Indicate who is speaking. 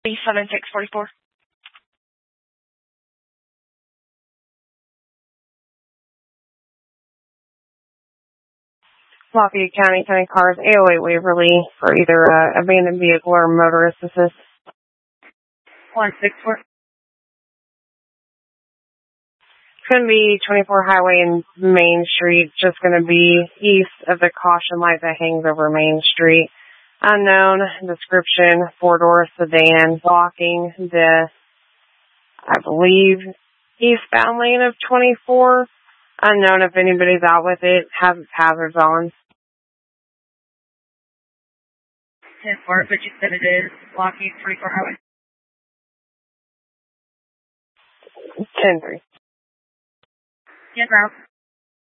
Speaker 1: 7644.
Speaker 2: Lafayette County Cars, 808 Waverly for either abandoned vehicle or motorist assist.
Speaker 1: 164.
Speaker 2: It's going to be 24 Highway and Main Street. It's just going to be east of the caution light that hangs over Main Street. Unknown description, four-door sedan, blocking the, I believe, eastbound lane of 24. Unknown if anybody's out with it. Has its hazards on.
Speaker 1: 10-4, but you said it is blocking 24 Highway.
Speaker 2: 10-3.
Speaker 1: Yes, ma'am.